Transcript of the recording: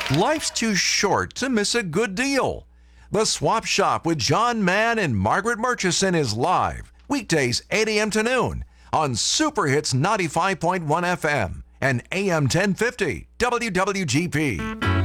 Life's too short to miss a good deal. The Swap Shop with John Mann and Margaret Murchison is live, weekdays 8 a.m. to noon on Super Hits 95.1 FM and AM 1050 WWGP.